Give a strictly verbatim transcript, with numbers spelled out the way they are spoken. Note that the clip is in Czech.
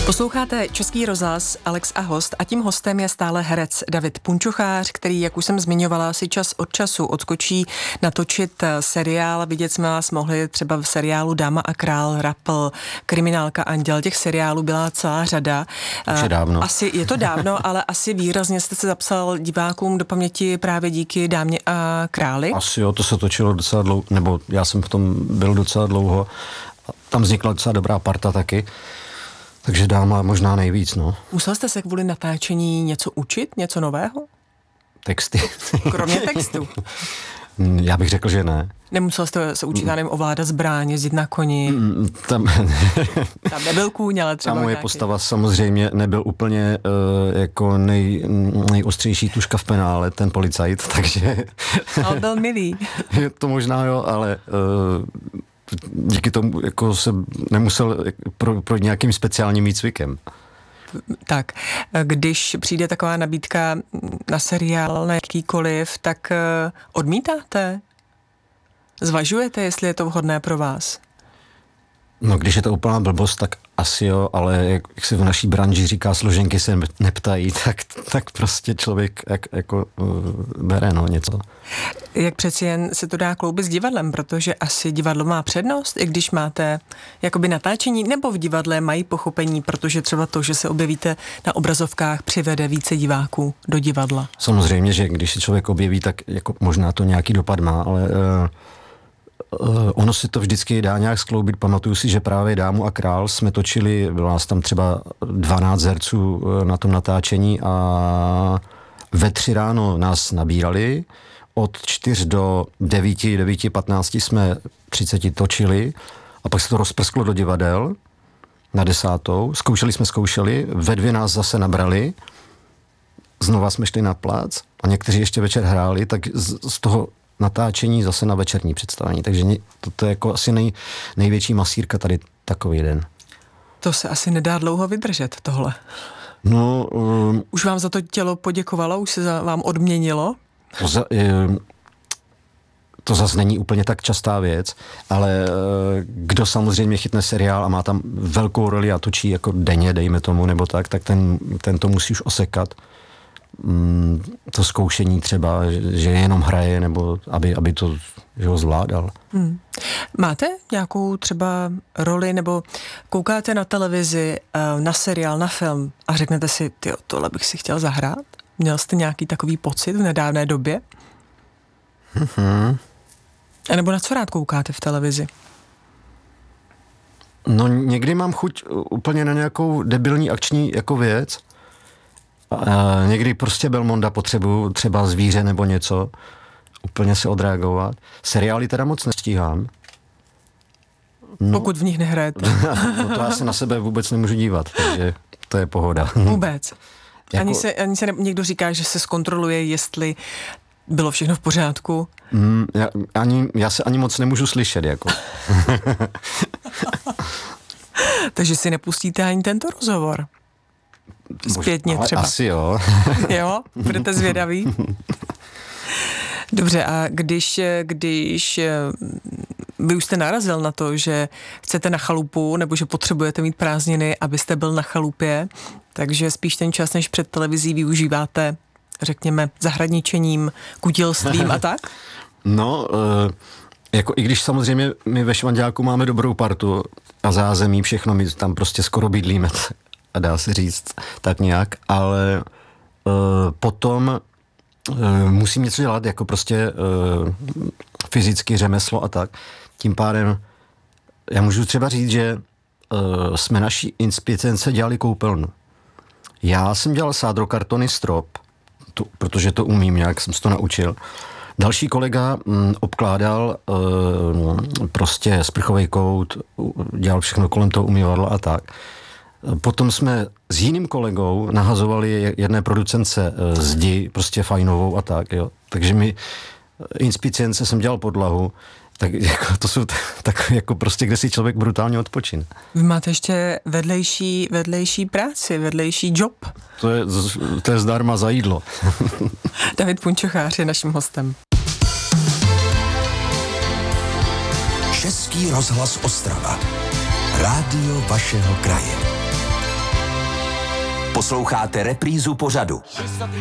Posloucháte Český rozhlas, Alex a host, a tím hostem je stále herec David Punčochář, který, jak už jsem zmiňovala, si čas od času odskočí natočit seriál. Vidět jsme vás mohli třeba v seriálu Dáma a král, Rapl, Kriminálka, Anděl. Těch seriálů byla celá řada. Už je dávno. Asi, je to dávno, ale asi výrazně jste se zapsal divákům do paměti právě díky Dámě a králi. Asi jo, to se točilo docela dlouho, nebo já jsem v tom byl docela dlouho. Tam vznikla docela dobrá parta taky. Takže Dáma možná nejvíc, no. Musel jste se kvůli natáčení něco učit, něco nového? Texty. Kromě textu. Já bych řekl, že ne. Nemusel jste se učit, já nevím, ovládat zbraň, jezdit na koni. Mm, tam, tam nebyl kůň, ale třeba ta moje nějaký. postava samozřejmě nebyl úplně uh, jako nej, nejostřejší tuška v penále, ten policajt, takže... Ale byl milý. To možná jo, ale... Uh, díky tomu jako se nemusel pro, pro nějakým speciálním výcvikem. Tak, když přijde taková nabídka na seriál, na jakýkoliv, tak odmítáte? Zvažujete, jestli je to vhodné pro vás? No, když je to úplná blbost, tak asi jo, ale jak, jak se v naší branži říká, složenky se neptají, tak, tak prostě člověk jak, jako uh, bere no, něco. Jak přeci jen se to dá kloubit s divadlem, protože asi divadlo má přednost, i když máte jakoby natáčení, nebo v divadle mají pochopení, protože třeba to, že se objevíte na obrazovkách, přivede více diváků do divadla. Samozřejmě, že když se člověk objeví, tak jako možná to nějaký dopad má, ale... Uh, Uh, ono si to vždycky dá nějak skloubit. Pamatuju si, že právě Dámu a král jsme točili, bylo nás tam třeba dvanáct herců na tom natáčení a ve tři ráno nás nabírali. Od čtyř do devíti, devíti, patnácti jsme třiceti točili a pak se to rozprsklo do divadel na desátou. Zkoušeli jsme, zkoušeli, ve dvě nás zase nabrali, znova jsme šli na plác a někteří ještě večer hráli, tak z, z toho natáčení zase na večerní představení. Takže to, to je jako asi nej, největší masírka tady takový den. To se asi nedá dlouho vydržet, tohle. No... Um, už vám za to tělo poděkovalo? Už se za vám odměnilo? To, za, um, to zase není úplně tak častá věc, ale uh, kdo samozřejmě chytne seriál a má tam velkou roli a točí jako denně, dejme tomu, nebo tak, tak ten, ten to musí už osekat. To zkoušení třeba, že jenom hraje, nebo aby, aby to že ho zvládal. Hmm. Máte nějakou třeba roli, nebo koukáte na televizi, na seriál, na film a řeknete si, tyjo, tohle bych si chtěl zahrát? Měl jste nějaký takový pocit v nedávné době? Mm-hmm. A nebo na co rád koukáte v televizi? No někdy mám chuť úplně na nějakou debilní akční jako věc. A někdy prostě Belmonda potřebuju třeba zvíře nebo něco, úplně se odreagovat. Seriály teda moc nestíhám. No, pokud v nich nehrajete. No to já se na sebe vůbec nemůžu dívat, takže to je pohoda. Vůbec. Jako... Ani se, ani se ne, někdo říká, že se zkontroluje, jestli bylo všechno v pořádku. Mm, já, ani, já se ani moc nemůžu slyšet, jako. Takže si nepustíte ani tento rozhovor. Zpětně třeba. Asi jo. Jo? Budete zvědaví? Dobře, a když, když vy už jste narazil na to, že chcete na chalupu, nebo že potřebujete mít prázdniny, abyste byl na chalupě, takže spíš ten čas, než před televizí využíváte, řekněme, zahradničením, kutilstvím a tak? No, jako i když samozřejmě my ve Švanďáku máme dobrou partu a zázemí, všechno, my tam prostě skoro bydlíme, a dá se říct tak nějak, ale uh, potom uh, musím něco dělat, jako prostě uh, fyzicky řemeslo a tak. Tím pádem já můžu třeba říct, že uh, jsme naší inspicence dělali koupelnu. Já jsem dělal sádrokartony strop, to, protože to umím, nějak jsem se to naučil. Další kolega mm, obkládal uh, prostě sprchovej kout, dělal všechno kolem toho umývadla a tak. Potom jsme s jiným kolegou nahazovali jedné producence zdi, prostě fajnovou a tak, jo. Takže mi inspicience jsem dělal podlahu, tak jako, to jsou tak jako prostě, kde si člověk brutálně odpočine. Vy máte ještě vedlejší, vedlejší práci, vedlejší job. To je, to je zdarma za jídlo. David Punčochář je naším hostem. Český rozhlas Ostrava. Rádio vašeho kraje. Posloucháte reprízu pořadu.